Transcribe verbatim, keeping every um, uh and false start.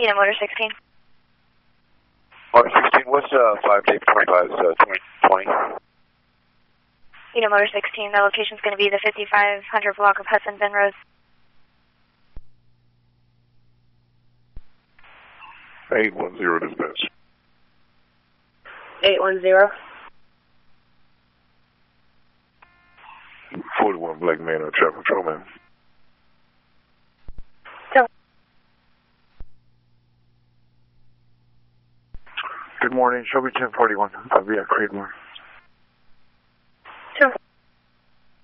Eno Motor sixteen. Motor sixteen, what's uh, five Dave twenty-five, uh, twenty twenty? Eno Motor sixteen, the location's going to be the fifty-five hundred block of Hudson Bend Road. eight one zero dispatch. eight one zero. forty-one black man on traffic patrol, man. Good morning, Shelby ten forty-one. I'll be at Creedmoor.